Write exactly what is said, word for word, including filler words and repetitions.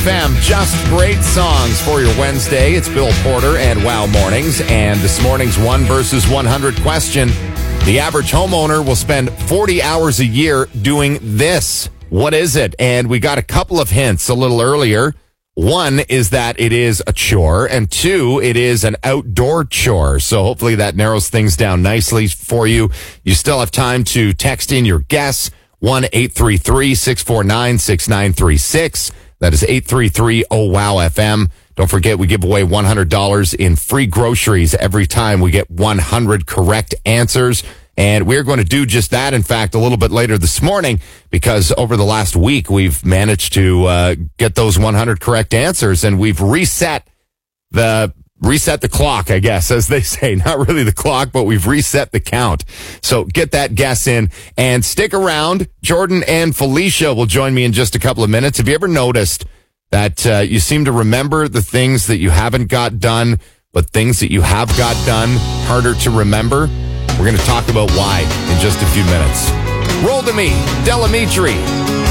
F M. Just great songs for your Wednesday. It's Bill Porter and Wow Mornings. And this morning's one versus one hundred question. The average homeowner will spend forty hours a year doing this. What is it? And we got a couple of hints a little earlier. One is that it is a chore, and two, it is an outdoor chore. So hopefully that narrows things down nicely for you. You still have time to text in your guess. one eight three three, six four nine, six nine three six. That is eight three three, oh wow F M. Don't forget, we give away one hundred dollars in free groceries every time we get one hundred correct answers. And we're going to do just that, in fact, a little bit later this morning, because over the last week, we've managed to uh, get those one hundred correct answers, and we've reset the reset the clock, I guess, as they say. Not really the clock, but we've reset the count. So get that guess in and stick around. Jordan and Felicia will join me in just a couple of minutes. Have you ever noticed that uh, you seem to remember the things that you haven't got done, but things that you have got done harder to remember? We're going to talk about why in just a few minutes. Roll to me, Delamitri.